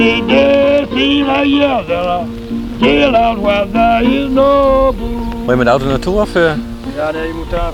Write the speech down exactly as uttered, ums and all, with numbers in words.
Moet je met de auto naartoe of? Uh... Ja, nee, je moet daar.